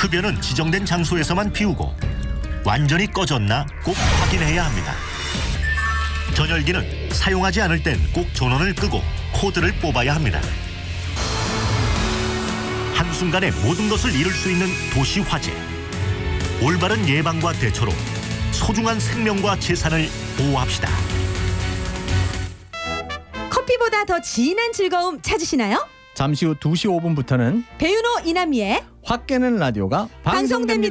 흡연은 지정된 장소에서만 피우고 완전히 꺼졌나 꼭 확인해야 합니다. 전열기는 사용하지 않을 땐 꼭 전원을 끄고 코드를 뽑아야 합니다. 한순간에 모든 것을 잃을 수 있는 도시 화재. 올바른 예방과 대처로 소중한 생명과 재산을 보호합시다. 커피보다 더 진한 즐거움 찾으시나요? 잠시 후 2시 5분부터는 배윤호 이남미의 확 깨는 라디오가 방송됩니다.